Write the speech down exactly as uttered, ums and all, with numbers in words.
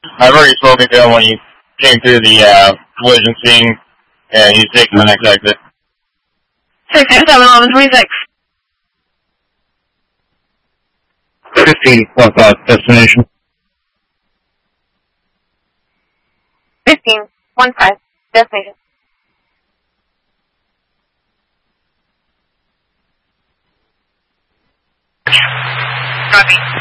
I've already spoken to him when he came through the uh, collision scene, and he's taking the next exit. six seven eleven twenty-six. fifteen plus uh, destination. fifteen one five destination. Copy.